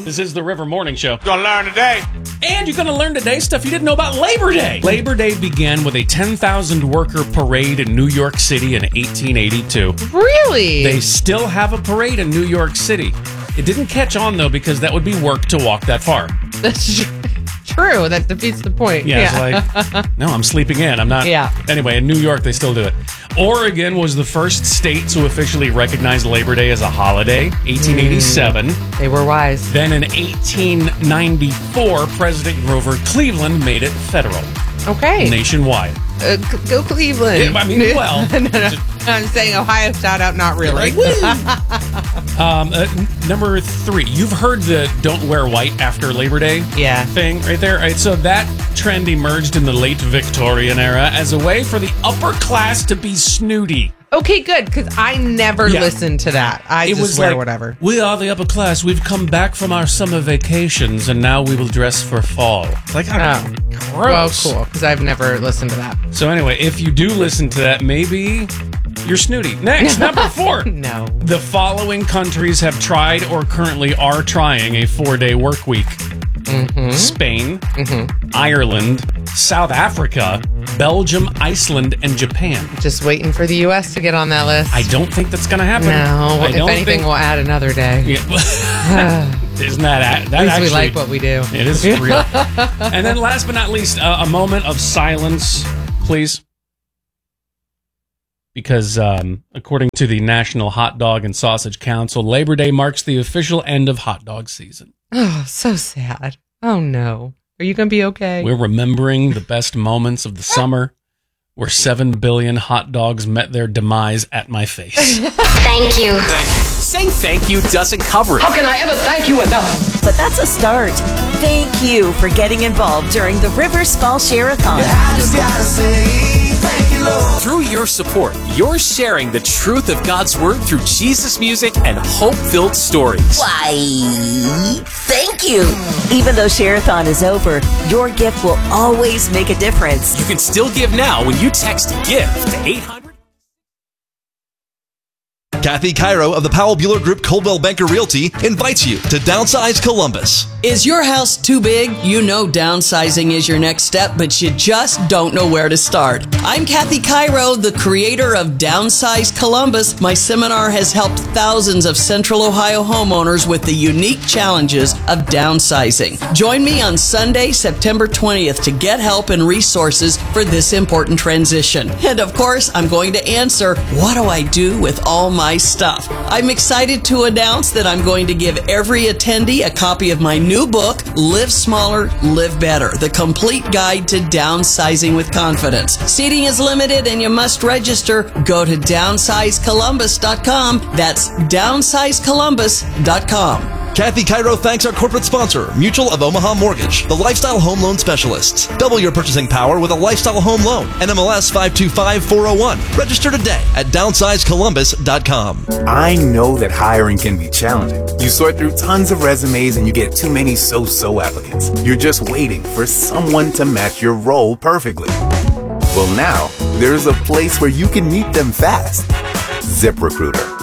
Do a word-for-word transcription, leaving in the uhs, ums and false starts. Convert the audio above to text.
This is the River Morning Show. Gonna learn today. And you're going to learn today stuff you didn't know about Labor Day. Labor Day began with a ten thousand worker parade in New York City in eighteen eighty-two. Really? They still have a parade in New York City. It didn't catch on, though, because that would be work to walk that far. That's true. That defeats the point. Yeah, Yeah. it's like, no, I'm sleeping in. I'm not. Yeah. Anyway, in New York, they still do it. Oregon was the first state to officially recognize Labor Day as a holiday, eighteen eighty-seven. Mm, they were wise. Then in eighteen ninety-four, President Grover Cleveland made it federal. Okay. Nationwide. Uh, c- go Cleveland. Yeah, I mean, well. no, no. I'm saying Ohio shout out, not really. um, uh, number three, you've heard the don't wear white after Labor Day Yeah. thing right there. Right, so that trend emerged in the late Victorian era as a way for the upper class to be snooty. Okay, good, because I never Yeah. listened to that. I It just was wear like, whatever. we are the upper class. We've come back from our summer vacations, and now we will dress for fall. It's like, oh, Oh. Well, gross. cool, because I've never listened to that. So anyway, if you do listen to that, maybe you're snooty. Next, number four. No. The following countries have tried or currently are trying a four-day work week. Mm-hmm. Spain, Mm-hmm. Ireland, South Africa, Belgium, Iceland, and Japan. Just waiting for the U S to get on that list. I don't think that's going to happen. No. I If don't anything, think- we'll add another day. Yeah. Isn't that that At least actually? we like what we do. It is real. And then last but not least, uh, a moment of silence, please. Because um, according to the National Hot Dog and Sausage Council, Labor Day marks the official end of hot dog season. Oh, so sad. Oh, no. Are you going to be okay? We're remembering the best moments of the summer where seven billion hot dogs met their demise at my face. Thank you. Saying thank you doesn't cover it. How can I ever thank you enough? But that's a start. Thank you for getting involved during the Rivers Fall Share-a-thon. I just gotta say thank you, Lord. Through your support, you're sharing the truth of God's Word through Jesus music and hope-filled stories. Why, thank you. Even though Share-a-thon is over, your gift will always make a difference. You can still give now when you text GIVE to eight hundred. Kathy Cairo of the Powell Bueller Group Coldwell Banker Realty invites you to Downsize Columbus. Is your house too big? You know downsizing is your next step, but you just don't know where to start. I'm Kathy Cairo, the creator of Downsize Columbus. My seminar has helped thousands of Central Ohio homeowners with the unique challenges of downsizing. Join me on Sunday, September twentieth to get help and resources for this important transition. And of course, I'm going to answer, what do I do with all my stuff? I'm excited to announce that I'm going to give every attendee a copy of my new book, Live Smaller, Live Better, the complete guide to downsizing with confidence. Seating is limited and you must register. Go to downsize columbus dot com. That's downsize columbus dot com. Kathy Cairo thanks our corporate sponsor, Mutual of Omaha Mortgage, the lifestyle home loan specialists. Double your purchasing power with a lifestyle home loan. N M L S five two five four oh one. Register today at downsize columbus dot com. I know that hiring can be challenging. You sort through tons of resumes and you get too many so-so applicants. You're just waiting for someone to match your role perfectly. Well, now, there's a place where you can meet them fast. ZipRecruiter.